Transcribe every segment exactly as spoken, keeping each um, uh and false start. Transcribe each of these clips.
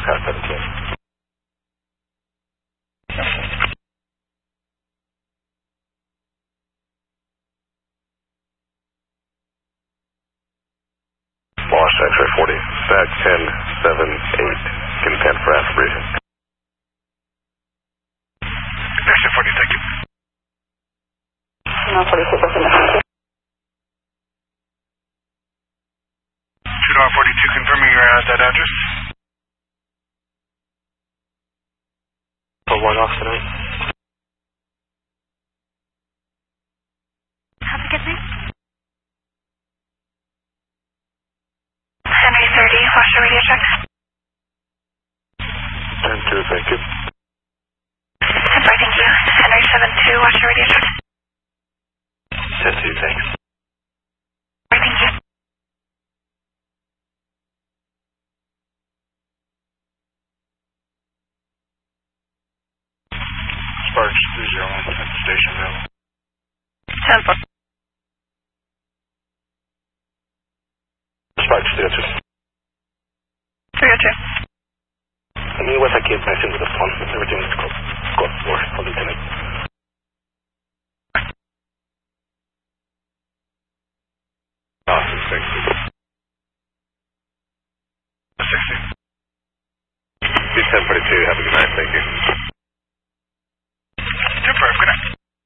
car seventeen. Wash X-ray forty, stack ten seven eight, content for aspiration. X-ray forty, thank you. No, forty-two percent. two R forty-two, confirming you're at that address. For one off tonight. Have a good night. Henry thirty, watch the radio check. ten two, thank you. Henry, thank you. Henry seven two, watch the radio check. ten two, thanks. Henry, thank you. Sparks three zero one at the station now. ten four. Sparks three oh two. three oh two. I mean, what's I can't pass into the phone. Everything is good. Good. More. I'll be tonight. Awesome. Thank you. sixty. B ten forty-two. Have a good night. Thank you. Super. Good night.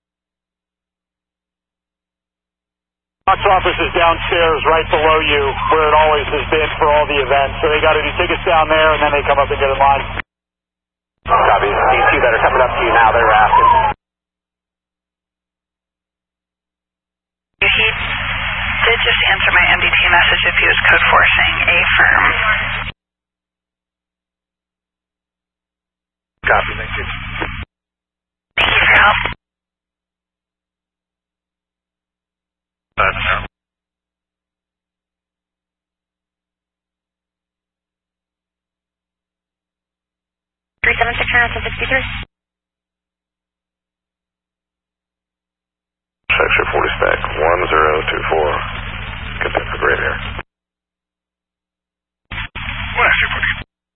Box office is downstairs right below you where it always has been for all the events. So they got to do tickets down there and then they come up and get in line. Copy. These two that are coming up to you now, they're asking. He did just answer my M D T message if he was code four saying A firm. Copy. Thank you. Thank you for your help. That's no. three seven six nine sixty-three. X-ray forty stack one zero two four. Content for great air. What X-ray forty?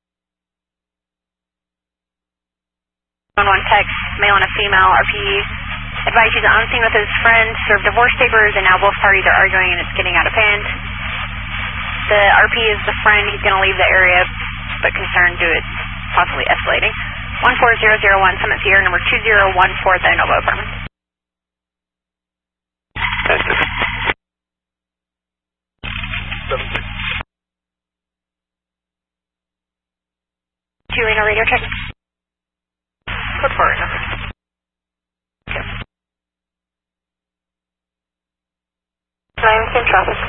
one one text, male and a female, R P advise he's on scene with his friend, served divorce papers, and now both parties are arguing and it's getting out of hand. The R P is the friend, he's going to leave the area, but concerned due to it possibly escalating. one four zero zero one, Summit Sierra, number two zero one four, the Nova apartment. Two in a radio check. Code four, number. Okay. nine, same traffic.